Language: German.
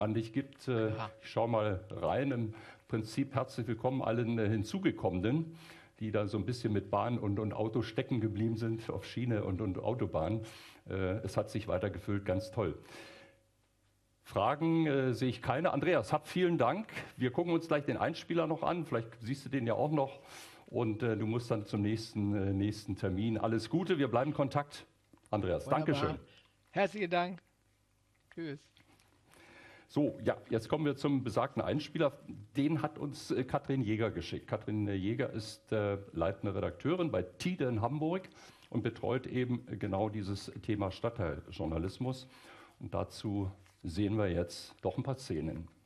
an dich gibt. Ich schaue mal rein. Im Prinzip herzlich willkommen allen Hinzugekommenen, die da so ein bisschen mit Bahn und Auto stecken geblieben sind auf Schiene und Autobahn. Es hat sich weiter gefüllt, ganz toll. Fragen sehe ich keine. Andreas, vielen Dank. Wir gucken uns gleich den Einspieler noch an. Vielleicht siehst du den ja auch noch. Und du musst dann zum nächsten Termin. Alles Gute, wir bleiben in Kontakt. Andreas, Dankeschön. Herzlichen Dank. Tschüss. So, ja, jetzt kommen wir zum besagten Einspieler. Den hat uns Katrin Jäger geschickt. Katrin Jäger ist leitende Redakteurin bei Tide in Hamburg und betreut eben genau dieses Thema Stadtteiljournalismus. Und dazu sehen wir jetzt doch ein paar Szenen.